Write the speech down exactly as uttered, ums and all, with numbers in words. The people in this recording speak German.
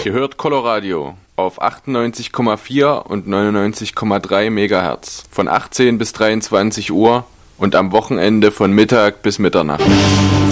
Ihr hört Coloradio auf achtundneunzig Komma vier und neunundneunzig Komma drei Megahertz von achtzehn bis dreiundzwanzig Uhr und am Wochenende von Mittag bis Mitternacht.